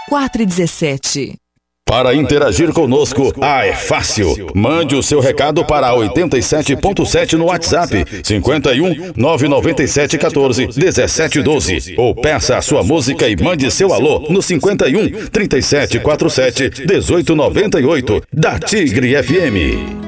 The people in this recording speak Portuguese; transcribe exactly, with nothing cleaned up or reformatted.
quatro um sete. Para interagir conosco, ah, é fácil. Mande o seu recado para oitenta e sete ponto sete no WhatsApp, cinquenta e um, nove nove sete, quatorze, dezessete, doze. Ou peça a sua música e mande seu alô no cinquenta e um, trinta e sete, quarenta e sete, dezoito, noventa e oito, da Tigre F M.